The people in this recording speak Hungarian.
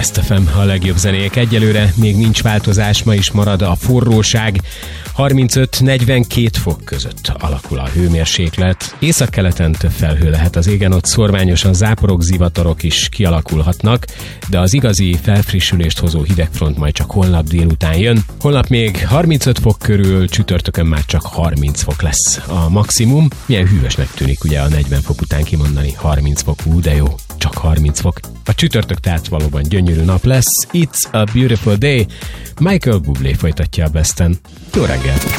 Best FM, a legjobb zenék. Egyelőre még nincs változás, ma is marad a forróság. 35-42 fok között alakul a hőmérséklet. Északkeleten több felhő lehet az égen, ott szorványosan záporok, zivatarok is kialakulhatnak, de az igazi felfrissülést hozó hidegfront majd csak holnap délután jön. Holnap még 35 fok körül, csütörtökön már csak 30 fok lesz a maximum. Milyen hűvösnek tűnik ugye a 40 fok után kimondani 30 fok, de jó, csak 30 fok. A csütörtök tehát valóban gyönyörű nap lesz. It's a beautiful day. Michael Bublé folytatja a Besten. Jó reggelt!